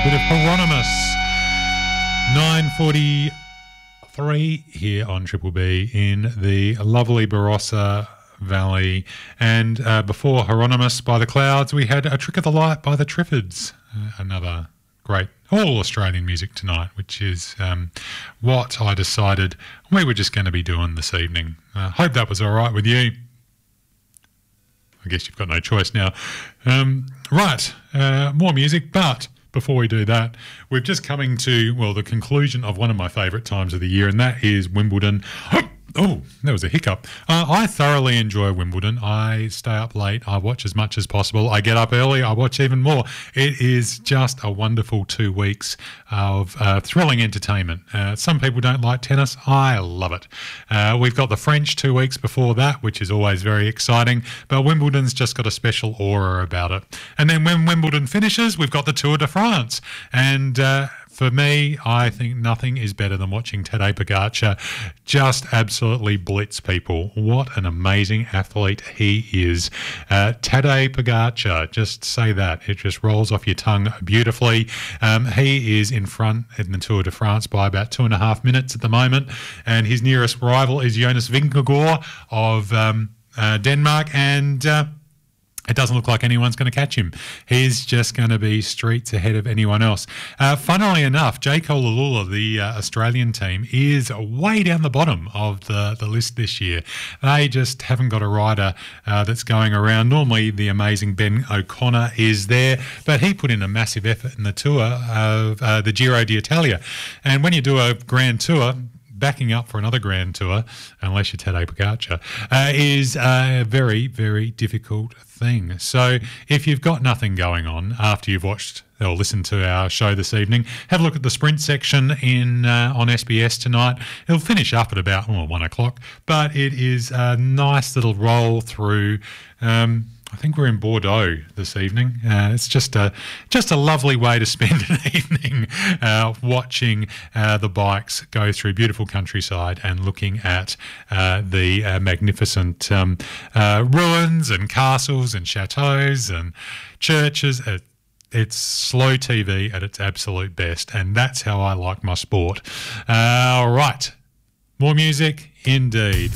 bit of Hieronymus. 9:43 here on Triple B in the lovely Barossa Valley. And before Hieronymus by the Clouds, we had A Trick of the Light by the Triffids. Another great all Australian music tonight, which is what I decided we were just going to be doing this evening. Hope that was all right with you. I guess you've got no choice now. Right, more music, but before we do that, we're just coming to, well, the conclusion of one of my favourite times of the year, and that is Wimbledon. Oh, that was a hiccup. I thoroughly enjoy Wimbledon. I stay up late. I watch as much as possible. I get up early. I watch even more. It is just a wonderful 2 weeks of thrilling entertainment. Some people don't like tennis. I love it. We've got the French 2 weeks before that, which is always very exciting. But Wimbledon's just got a special aura about it. And then when Wimbledon finishes, we've got the Tour de France. And for me, I think nothing is better than watching Tadej Pogačar just absolutely blitz people. What an amazing athlete he is. Tadej Pogačar, just say that. It just rolls off your tongue beautifully. He is in front in the Tour de France by about 2.5 minutes at the moment, and his nearest rival is Jonas Vingegaard of Denmark, and it doesn't look like anyone's going to catch him. He's just going to be streets ahead of anyone else. Funnily enough, Jay Kolalula, the Australian team, is way down the bottom of the list this year. They just haven't got a rider that's going around. Normally, the amazing Ben O'Connor is there, but he put in a massive effort in the tour of the Giro d'Italia. And when you do a Grand Tour, backing up for another Grand Tour, unless you're Tadej Pogačar, is a very, very difficult thing. So if you've got nothing going on after you've watched or listened to our show this evening, have a look at the sprint section on SBS tonight. It'll finish up at about 1 o'clock, but it is a nice little roll through. I think we're in Bordeaux this evening. It's just a lovely way to spend an evening watching the bikes go through beautiful countryside and looking at the magnificent ruins and castles and chateaus and churches. It's slow TV at its absolute best, and that's how I like my sport. All right, more music indeed.